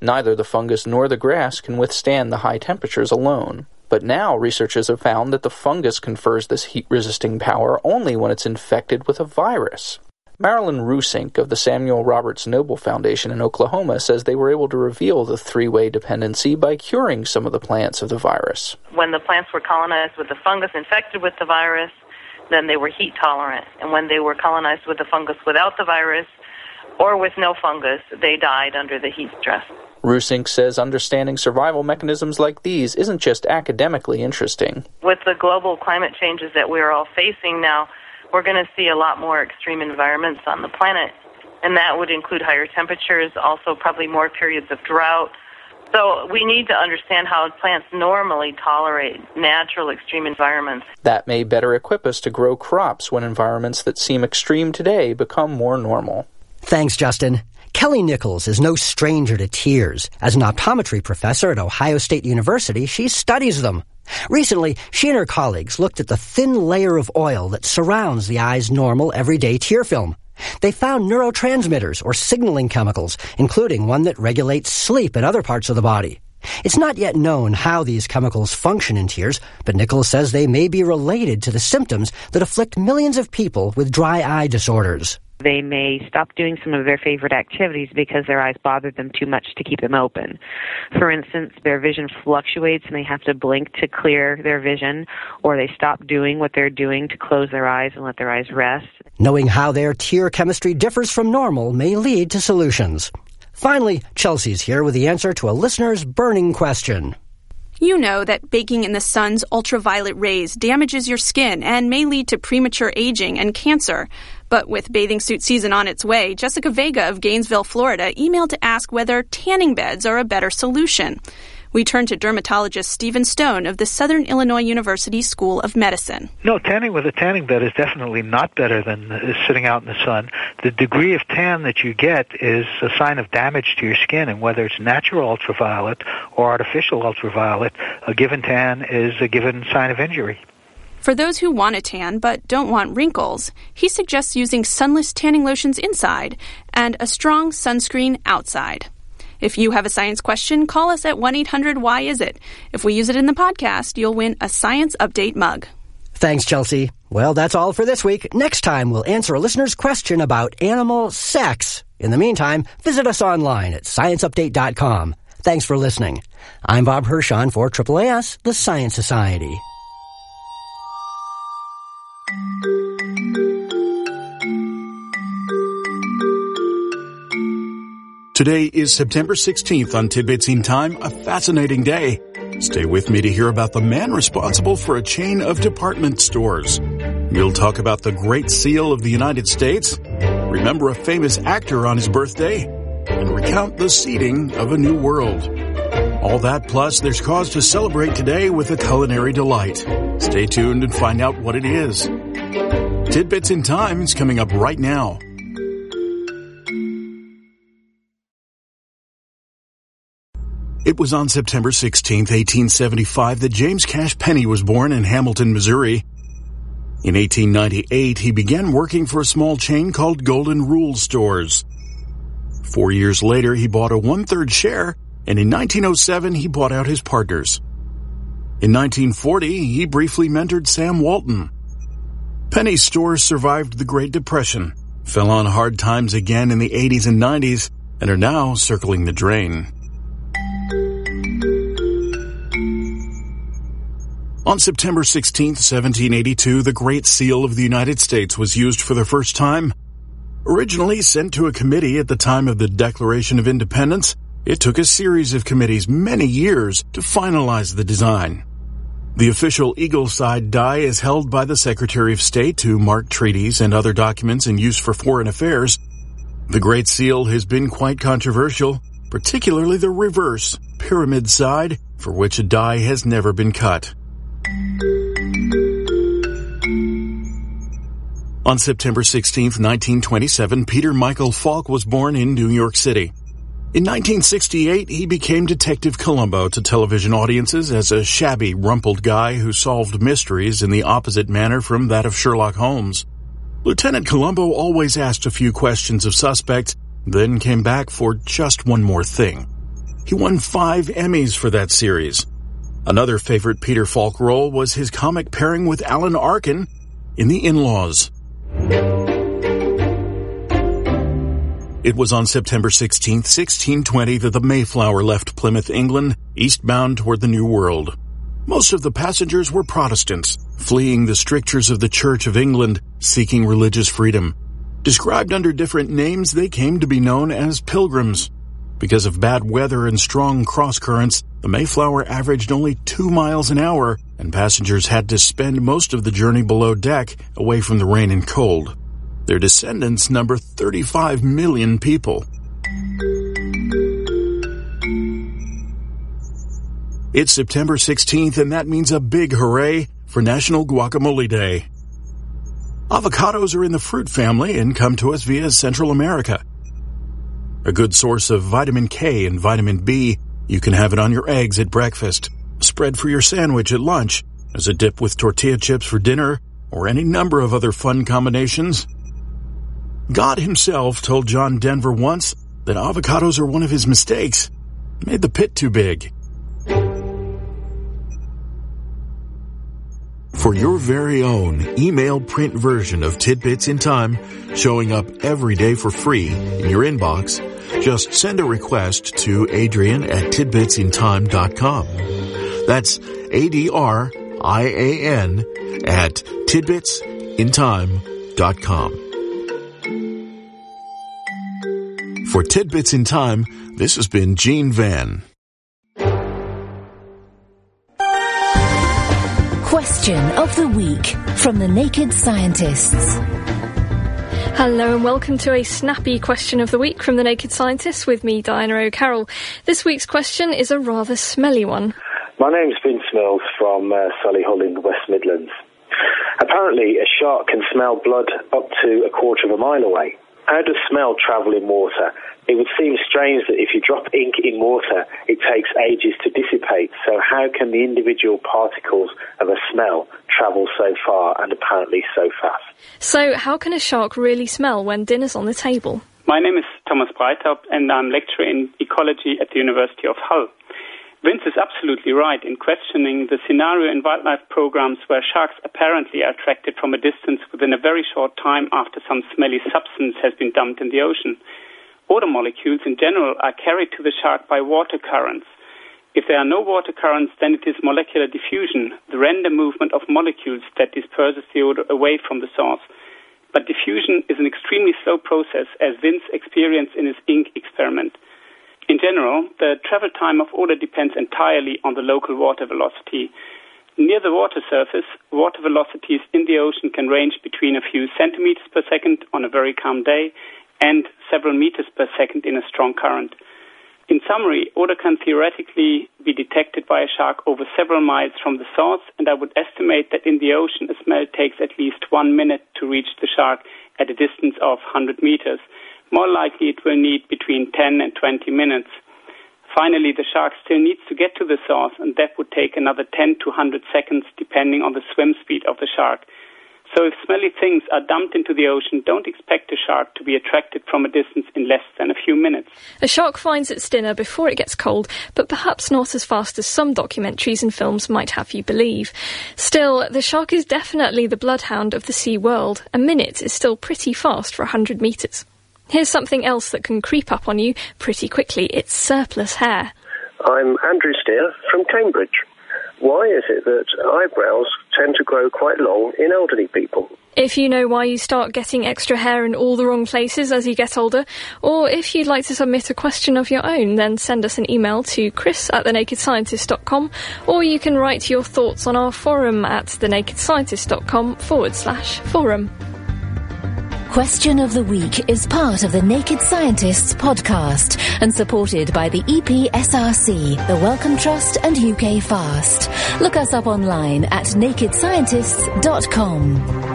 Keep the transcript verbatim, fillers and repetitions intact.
Neither the fungus nor the grass can withstand the high temperatures alone. But now researchers have found that the fungus confers this heat-resisting power only when it's infected with a virus. Marilyn Rusink of the Samuel Roberts Noble Foundation in Oklahoma says they were able to reveal the three-way dependency by curing some of the plants of the virus. When the plants were colonized with the fungus infected with the virus, then they were heat tolerant. And when they were colonized with the fungus without the virus, or with no fungus, they died under the heat stress. Rusink says understanding survival mechanisms like these isn't just academically interesting. With the global climate changes that we're all facing now, we're going to see a lot more extreme environments on the planet, and that would include higher temperatures, also probably more periods of drought. So we need to understand how plants normally tolerate natural extreme environments. That may better equip us to grow crops when environments that seem extreme today become more normal. Thanks, Justin. Kelly Nichols is no stranger to tears. As an optometry professor at Ohio State University, she studies them. Recently, she and her colleagues looked at the thin layer of oil that surrounds the eye's normal, everyday tear film. They found neurotransmitters, or signaling chemicals, including one that regulates sleep and other parts of the body. It's not yet known how these chemicals function in tears, but Nichols says they may be related to the symptoms that afflict millions of people with dry eye disorders. They may stop doing some of their favorite activities because their eyes bother them too much to keep them open. For instance, their vision fluctuates and they have to blink to clear their vision, or they stop doing what they're doing to close their eyes and let their eyes rest. Knowing how their tear chemistry differs from normal may lead to solutions. Finally, Chelsea's here with the answer to a listener's burning question. You know that baking in the sun's ultraviolet rays damages your skin and may lead to premature aging and cancer. But with bathing suit season on its way, Jessica Vega of Gainesville, Florida, emailed to ask whether tanning beds are a better solution. We turn to dermatologist Stephen Stone of the Southern Illinois University School of Medicine. No, tanning with a tanning bed is definitely not better than uh, sitting out in the sun. The degree of tan that you get is a sign of damage to your skin, and whether it's natural ultraviolet or artificial ultraviolet, a given tan is a given sign of injury. For those who want a tan but don't want wrinkles, he suggests using sunless tanning lotions inside and a strong sunscreen outside. If you have a science question, call us at one eight hundred why is it. If we use it in the podcast, you'll win a Science Update mug. Thanks, Chelsea. Well, that's all for this week. Next time, we'll answer a listener's question about animal sex. In the meantime, visit us online at science update dot com. Thanks for listening. I'm Bob Hirschon for A A A S, the Science Society. Today is September sixteenth on Tidbits in Time, a fascinating day. Stay with me to hear about the man responsible for a chain of department stores. We'll talk about the Great Seal of the United States, remember a famous actor on his birthday, and recount the seeding of a new world. All that plus there's cause to celebrate today with a culinary delight. Stay tuned and find out what it is. Tidbits in Time is coming up right now. It was on September sixteenth, eighteen seventy-five, that James Cash Penney was born in Hamilton, Missouri. In eighteen ninety-eight, he began working for a small chain called Golden Rule Stores. Four years later, he bought a one-third share, and in nineteen oh seven, he bought out his partners. In nineteen forty, he briefly mentored Sam Walton. Penney's stores survived the Great Depression, fell on hard times again in the eighties and nineties, and are now circling the drain. On September sixteenth, seventeen eighty-two, the Great Seal of the United States was used for the first time. Originally sent to a committee at the time of the Declaration of Independence, it took a series of committees many years to finalize the design. The official eagle-side die is held by the Secretary of State to mark treaties and other documents in use for foreign affairs. The Great Seal has been quite controversial, particularly the reverse, pyramid side, for which a die has never been cut. On September sixteenth, nineteen twenty-seven, Peter Michael Falk was born in New York City. In nineteen sixty-eight, he became Detective Columbo to television audiences as a shabby, rumpled guy who solved mysteries in the opposite manner from that of Sherlock Holmes. Lieutenant Columbo always asked a few questions of suspects, then came back for just one more thing. He won five Emmys for that series. Another favorite Peter Falk role was his comic pairing with Alan Arkin in The In-Laws. It was on September sixteenth, sixteen twenty that the Mayflower left Plymouth, England, eastbound toward the New World. Most of the passengers were Protestants, fleeing the strictures of the Church of England, seeking religious freedom. Described under different names, they came to be known as pilgrims. Because of bad weather and strong cross-currents, the Mayflower averaged only two miles an hour, and passengers had to spend most of the journey below deck, away from the rain and cold. Their descendants number thirty-five million people. It's September sixteenth, and that means a big hooray for National Guacamole Day. Avocados are in the fruit family and come to us via Central America. A good source of vitamin K and vitamin B, you can have it on your eggs at breakfast, spread for your sandwich at lunch, as a dip with tortilla chips for dinner, or any number of other fun combinations. God himself told John Denver once that avocados are one of his mistakes. Made the pit too big. For your very own email print version of Tidbits in Time, showing up every day for free in your inbox, just send a request to Adrian at tidbits in time dot com. That's A D R I A N at tidbits in time dot com. For Tidbits in Time, this has been Gene Van. Question of the Week from the Naked Scientists. Hello and welcome to a snappy question of the week from the Naked Scientists with me, Diana O'Carroll. This week's question is a rather smelly one. My name's Vince Mills from uh, Solihull in the West Midlands. Apparently, a shark can smell blood up to a quarter of a mile away. How does smell travel in water? It would seem strange that if you drop ink in water, it takes ages to dissipate. So how can the individual particles of a smell travel so far and apparently so fast? So how can a shark really smell when dinner's on the table? My name is Thomas Breithaupt and I'm lecturer in ecology at the University of Hull. Vince is absolutely right in questioning the scenario in wildlife programs where sharks apparently are attracted from a distance within a very short time after some smelly substance has been dumped in the ocean. Water molecules in general are carried to the shark by water currents. If there are no water currents, then it is molecular diffusion, the random movement of molecules that disperses the odor away from the source. But diffusion is an extremely slow process, as Vince experienced in his ink experiment. In general, the travel time of odor depends entirely on the local water velocity. Near the water surface, water velocities in the ocean can range between a few centimeters per second on a very calm day and several meters per second in a strong current. In summary, odor can theoretically be detected by a shark over several miles from the source, and I would estimate that in the ocean a smell takes at least one minute to reach the shark at a distance of one hundred meters. More likely it will need between ten and twenty minutes. Finally, the shark still needs to get to the source, and that would take another ten to one hundred seconds depending on the swim speed of the shark. So if smelly things are dumped into the ocean, don't expect a shark to be attracted from a distance in less than a few minutes. A shark finds its dinner before it gets cold, but perhaps not as fast as some documentaries and films might have you believe. Still, the shark is definitely the bloodhound of the sea world. A minute is still pretty fast for one hundred metres. Here's something else that can creep up on you pretty quickly. It's surplus hair. I'm Andrew Steer from Cambridge. Why is it that eyebrows tend to grow quite long in elderly people? If you know why you start getting extra hair in all the wrong places as you get older, or if you'd like to submit a question of your own, then send us an email to chris at the naked scientist dot com, or you can write your thoughts on our forum at thenakedscientist.com forward slash forum. Question of the Week is part of the Naked Scientists podcast and supported by the E P S R C, the Wellcome Trust and U K Fast. Look us up online at naked scientists dot com.